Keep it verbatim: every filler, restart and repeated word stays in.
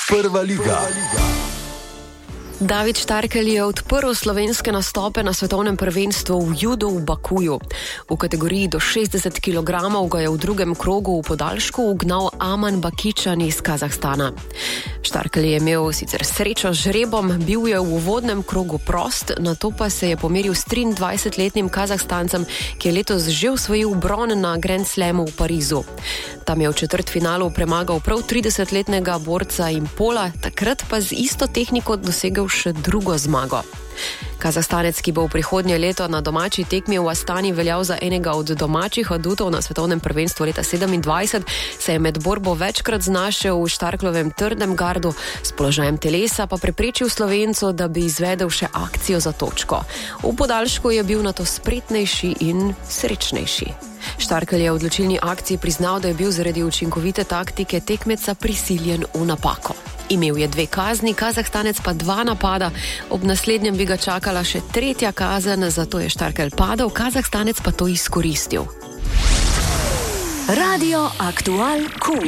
Prva liga. David Štarkel je odprl slovenske nastope na svetovnem prvenstvu v judu v Bakuju. V kategoriji do šestdeset kilogramov ga je v drugem krogu v podaljšku ugnal Aman Bakičan iz Kazahstana. Štarkel je imel sicer srečo z žrebom, bil je v uvodnem krogu prost, nato pa se je pomeril s triindvajsetletnim Kazahstancem, ki je letos že osvojil bron na Grand Slamu v Parizu. Tam je v četrtfinalu premagal prav tridesetletnega borca Impola, takrat pa z isto tehniko dosegel še drugo zmago. Kazahstanec, ki bo v prihodnje leto na domači tekmi v Astani veljal za enega od domačih adutov na svetovnem prvenstvu leta sedemindvajset, se je med borbo večkrat znašel v Štarklovem trdem gardu, s položajem telesa pa preprečil Slovencu, da bi izvedel še akcijo za točko. V podaljšku je bil nato spretnejši in srečnejši. Štarkel je v odločilni akciji priznal, da je bil zaradi učinkovite taktike tekmeca prisiljen v napako. Imel je dve kazni, Kazahstanec pa dva napada, ob naslednjem bi ga čakala še tretja kazen, zato je Štarkel padel, Kazahstanec pa to izkoristil. Radio Aktual Q.